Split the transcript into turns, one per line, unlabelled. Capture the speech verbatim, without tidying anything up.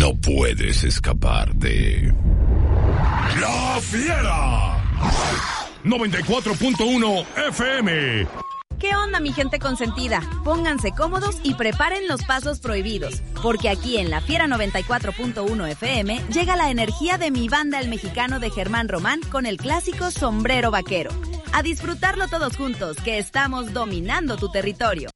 No puedes escapar de... ¡La Fiera! noventa y cuatro punto uno F M.
¿Qué onda, mi gente consentida? Pónganse cómodos y preparen los pasos prohibidos, porque aquí en La Fiera noventa y cuatro punto uno F M llega la energía de Mi Banda el Mexicano de Germán Román con el clásico Sombrero Vaquero. A disfrutarlo todos juntos, que estamos dominando tu territorio.